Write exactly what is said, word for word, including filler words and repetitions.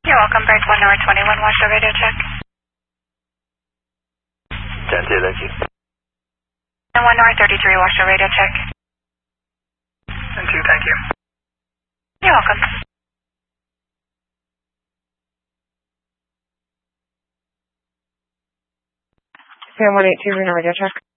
You're welcome. Bird one North twenty-one, watch the radio check. ten two, thank you. And one North thirty-three, watch the radio check. ten two, thank you. You're welcome. Sam one eight two, radio check.